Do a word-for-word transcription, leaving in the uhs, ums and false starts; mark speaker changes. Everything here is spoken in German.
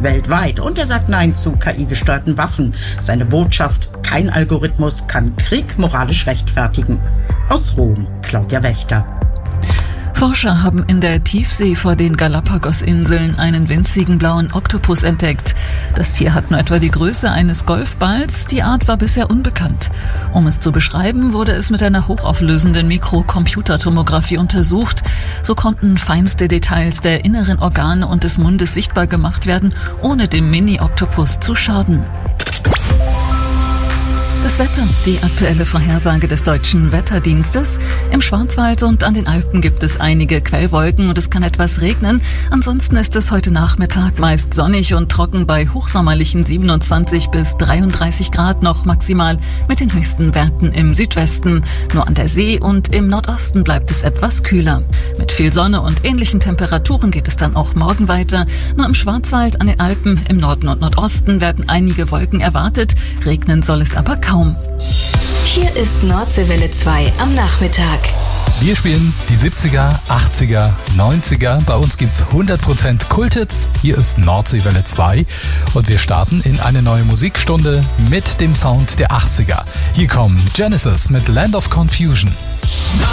Speaker 1: weltweit. Und er sagt Nein zu K I-gesteuerten Waffen. Seine Botschaft: Kein Algorithmus kann Krieg moralisch rechtfertigen. Aus Rom, Claudia Wächter.
Speaker 2: Forscher haben in der Tiefsee vor den Galapagos-Inseln einen winzigen blauen Oktopus entdeckt. Das Tier hat nur etwa die Größe eines Golfballs. Die Art war bisher unbekannt. Um es zu beschreiben, wurde es mit einer hochauflösenden Mikrocomputertomographie untersucht. So konnten feinste Details der inneren Organe und des Mundes sichtbar gemacht werden, ohne dem Mini-Oktopus zu schaden. Das Wetter, die aktuelle Vorhersage des Deutschen Wetterdienstes. Im Schwarzwald und an den Alpen gibt es einige Quellwolken und es kann etwas regnen. Ansonsten ist es heute Nachmittag meist sonnig und trocken bei hochsommerlichen siebenundzwanzig bis dreiunddreißig Grad noch maximal mit den höchsten Werten im Südwesten. Nur an der See und im Nordosten bleibt es etwas kühler. Mit viel Sonne und ähnlichen Temperaturen geht es dann auch morgen weiter. Nur im Schwarzwald, an den Alpen, im Norden und Nordosten werden einige Wolken erwartet. Regnen soll es aber kaum.
Speaker 3: Hier ist Nordseewelle zwei am Nachmittag.
Speaker 4: Wir spielen die siebziger, achtziger, neunziger. Bei uns gibt's hundert Prozent Kulthits. Hier ist Nordseewelle zwei und wir starten in eine neue Musikstunde mit dem Sound der achtziger. Hier kommen Genesis mit Land of Confusion.